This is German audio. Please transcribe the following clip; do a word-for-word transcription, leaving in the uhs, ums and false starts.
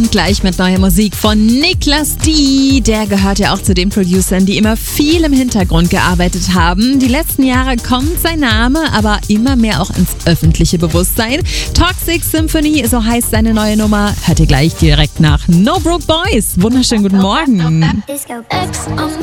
Und gleich mit neuer Musik von Niklas D. Der gehört ja auch zu den Producern, die immer viel im Hintergrund gearbeitet haben. Die letzten Jahre kommt sein Name aber immer mehr auch ins öffentliche Bewusstsein. Toxic Symphony, so heißt seine neue Nummer. Hört ihr gleich direkt nach No Broke Boys. Wunderschönen guten Morgen.